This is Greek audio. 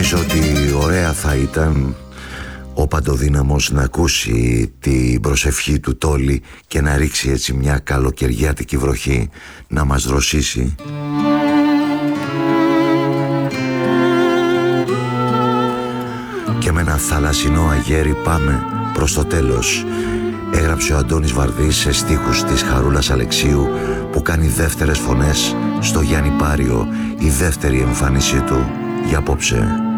Νομίζω ότι ωραία θα ήταν ο Παντοδύναμος να ακούσει την προσευχή του Τόλι και να ρίξει έτσι μια καλοκαιριάτικη βροχή να μας δροσίσει. Και με ένα θαλασσινό αγέρι πάμε προς το τέλος. Έγραψε ο Αντώνης Βαρδής σε στίχους της Χαρούλας Αλεξίου, που κάνει δεύτερες φωνές στο Γιάννη Πάριο, η δεύτερη εμφάνισή του για απόψε.